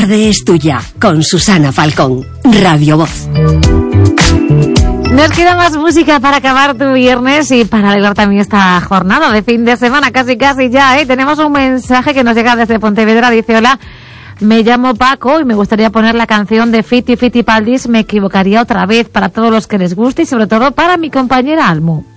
tarde es tuya, con Susana Falcón, Radio Voz. Nos queda más música para acabar tu viernes y para alegrar también esta jornada de fin de semana, casi ya, ¿eh? Tenemos un mensaje que nos llega desde Pontevedra, dice: hola, me llamo Paco y me gustaría poner la canción de Fiti Paldis, Me equivocaría otra vez, para todos los que les guste y sobre todo para mi compañera Almu.